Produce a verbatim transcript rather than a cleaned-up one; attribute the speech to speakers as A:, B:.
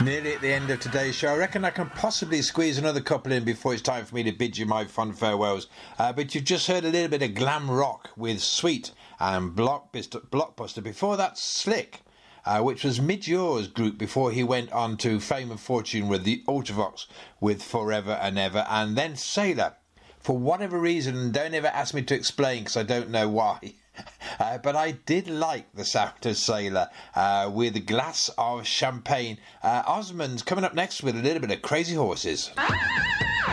A: Nearly at the end of today's show. I reckon I can possibly squeeze another couple in before it's time for me to bid you my fond farewells. Uh, but you've just heard a little bit of glam rock with Sweet and Blockbuster. Blockbuster. Before that, Slick, uh, which was Midgeor's group before he went on to fame and fortune with the Ultravox with Forever and Ever. And then Sailor. For whatever reason, don't ever ask me to explain because I don't know why. Uh, but I did like the sound of Sailor uh, with a glass of champagne. Uh, Osmond's coming up next with a little bit of Crazy Horses.